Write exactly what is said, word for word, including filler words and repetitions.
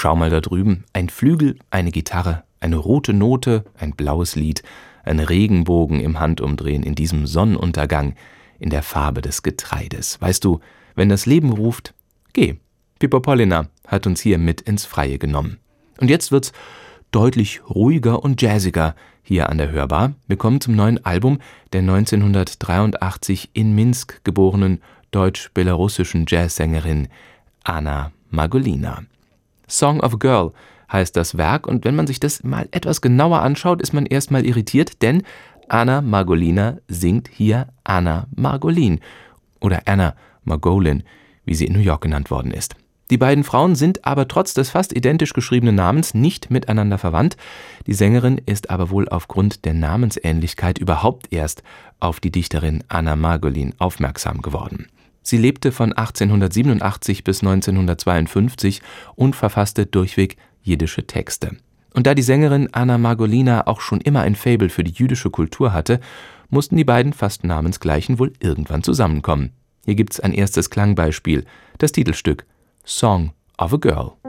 Schau mal da drüben, ein Flügel, eine Gitarre, eine rote Note, ein blaues Lied, ein Regenbogen im Handumdrehen in diesem Sonnenuntergang, in der Farbe des Getreides. Weißt du, wenn das Leben ruft, geh. Pippo Polliner hat uns hier mit ins Freie genommen. Und jetzt wird's deutlich ruhiger und jazziger hier an der Hörbar. Wir kommen zum neuen Album der neunzehnhundertdreiundachtzig in Minsk geborenen deutsch-belarussischen Jazzsängerin Anna Margolina. Song of a Girl heißt das Werk, und wenn man sich das mal etwas genauer anschaut, ist man erstmal irritiert, denn Anna Margolina singt hier Anna Margolin oder Anna Margolin, wie sie in New York genannt worden ist. Die beiden Frauen sind aber trotz des fast identisch geschriebenen Namens nicht miteinander verwandt. Die Sängerin ist aber wohl aufgrund der Namensähnlichkeit überhaupt erst auf die Dichterin Anna Margolin aufmerksam geworden. Sie lebte von achtzehnhundertsiebenundachtzig bis neunzehnhundertzweiundfünfzig und verfasste durchweg jiddische Texte. Und da die Sängerin Anna Margolina auch schon immer ein Faible für die jüdische Kultur hatte, mussten die beiden fast Namensgleichen wohl irgendwann zusammenkommen. Hier gibt's ein erstes Klangbeispiel, das Titelstück Song of a Girl.